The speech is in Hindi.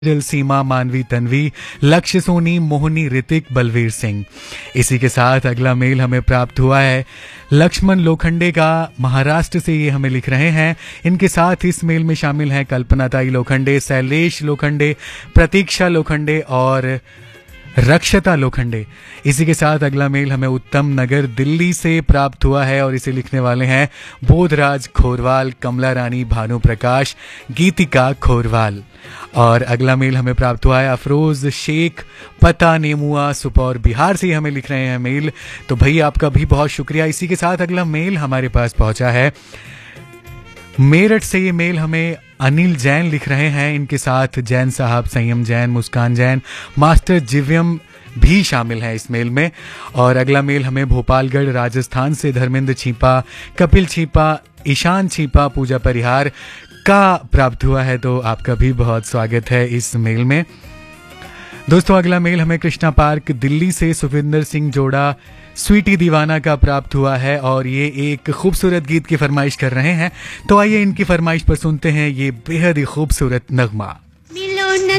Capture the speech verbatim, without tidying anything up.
दिल सीमा मानवी तन्वी, लक्ष्य सोनी मोहनी ऋतिक बलवीर सिंह। इसी के साथ अगला मेल हमें प्राप्त हुआ है लक्ष्मण लोखंडे का, महाराष्ट्र से ये हमें लिख रहे हैं। इनके साथ इस मेल में शामिल हैं कल्पनाताई लोखंडे, शैलेश लोखंडे, प्रतीक्षा लोखंडे और रक्षता लोखंडे। इसी के साथ अगला मेल हमें उत्तम नगर दिल्ली से प्राप्त हुआ है और इसे लिखने वाले हैं बोधराज खोरवाल, कमला रानी, भानु प्रकाश, गीतिका खोरवाल। और अगला मेल हमें प्राप्त हुआ है अफरोज शेख, पता नेमुआ, सुपौल बिहार से हमें लिख रहे हैं मेल। तो भाई आपका भी बहुत शुक्रिया। इसी के साथ अगला मेल हमारे पास पहुंचा है मेरठ से। ये मेल हमें अनिल जैन लिख रहे हैं। इनके साथ जैन साहब, संयम जैन, मुस्कान जैन, मास्टर जिव्यम भी शामिल हैं इस मेल में। और अगला मेल हमें भोपालगढ़ राजस्थान से धर्मेंद्र छीपा, कपिल छीपा, ईशान छीपा, पूजा परिहार का प्राप्त हुआ है। तो आपका भी बहुत स्वागत है इस मेल में। दोस्तों अगला मेल हमें कृष्णा पार्क दिल्ली से सुखविंदर सिंह जोड़ा, स्वीटी दीवाना का प्राप्त हुआ है और ये एक खूबसूरत गीत की फरमाइश कर रहे हैं। तो आइए इनकी फरमाइश पर सुनते हैं ये बेहद ही खूबसूरत नगमा।